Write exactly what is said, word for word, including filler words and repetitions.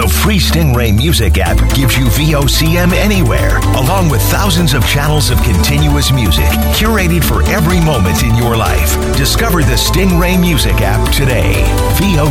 The free Stingray Music app gives you V O C M anywhere, along with thousands of channels of continuous music, curated for every moment in your life. Discover the Stingray Music app today. V O